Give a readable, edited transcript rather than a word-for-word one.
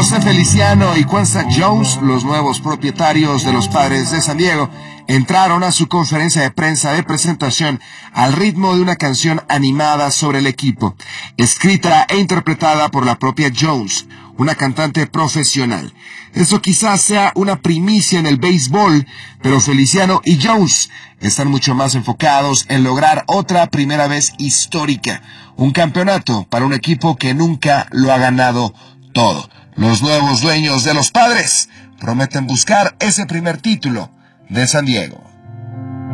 José Feliciano y Quincy Jones, los nuevos propietarios de los Padres de San Diego, entraron a su conferencia de prensa de presentación al ritmo de una canción animada sobre el equipo, escrita e interpretada por la propia Jones, una cantante profesional. Eso quizás sea una primicia en el béisbol, pero Feliciano y Jones están mucho más enfocados en lograr otra primera vez histórica, un campeonato para un equipo que nunca lo ha ganado todo. Los nuevos dueños de los Padres prometen buscar ese primer título de San Diego.